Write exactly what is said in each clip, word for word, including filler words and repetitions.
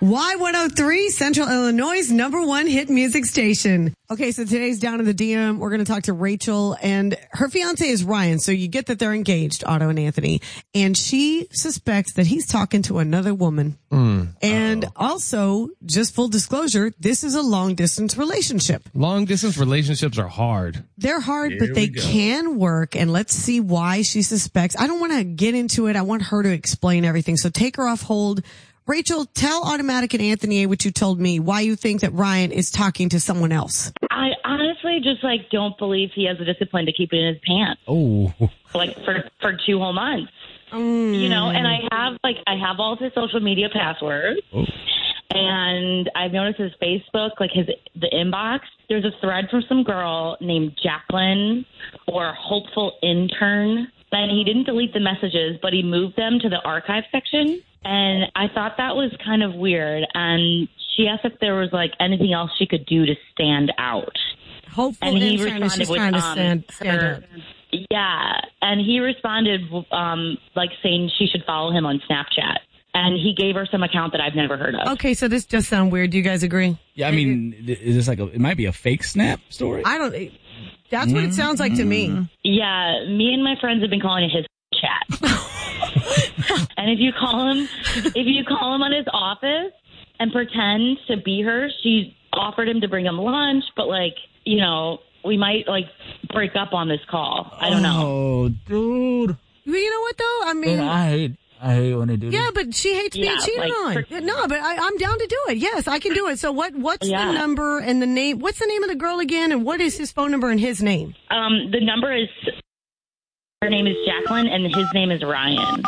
Y one oh three, Central Illinois' number one hit music station. Okay, so today's Down in the D M. We're going to talk to Rachel, and her fiance is Ryan. So you get that they're engaged, Otto and Anthony. And she suspects that he's talking to another woman. Mm, and also, just full disclosure, this is a long distance relationship. Long distance relationships are hard. They're hard, Here but they we go. can work. And let's see why she suspects. I don't want to get into it. I want her to explain everything. So take her off hold. Rachel, tell Automatic and Anthony what you told me, why you think that Ryan is talking to someone else. I honestly just like don't believe he has the discipline to keep it in his pants. Oh. Like for, for two whole months. Mm. You know, and I have like I have all of his social media passwords. Oh. And I've noticed his Facebook, like his the inbox. There's a thread from some girl named Jacqueline or Hopeful Intern. And he didn't delete the messages, but he moved them to the archive section. And I thought that was kind of weird. And she asked if there was like anything else she could do to stand out. Hopeful And he intern is responded just with, trying to um, stand, stand her- out. Yeah. And he responded um, like saying she should follow him on Snapchat. And he gave her some account that I've never heard of. Okay, so this does sound weird. Do you guys agree? Yeah, I mean, is this like a, it might be a fake Snap story? I don't, that's what it sounds like to me. Yeah, me and my friends have been calling it his chat. And if you call him, if you call him on his office and pretend to be her, she offered him to bring him lunch, but like, you know, we might like break up on this call. I don't know. Oh, dude. Well, you know what though? I mean, Man, I hate, I hate when they do yeah, this. but she hates being Yeah, cheated like, on. for- No, but I, I'm down to do it. Yes, I can do it. So what? What's Yeah. the number and the name? What's the name of the girl again? And what is his phone number and his name? Um, the number is, her name is Jacqueline and his name is Ryan.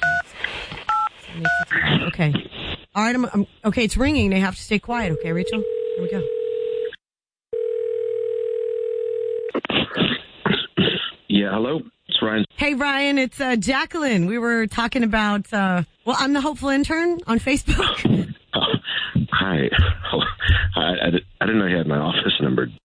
Okay. All right. I'm, I'm okay. It's ringing. They have to stay quiet. Okay, Rachel. Here we go. Yeah, hello. It's Ryan. Hey, Ryan. It's uh, Jacqueline. We were talking about. Uh, well, I'm the hopeful intern on Facebook. Oh, hi. I, I, di- I didn't know you had my office number.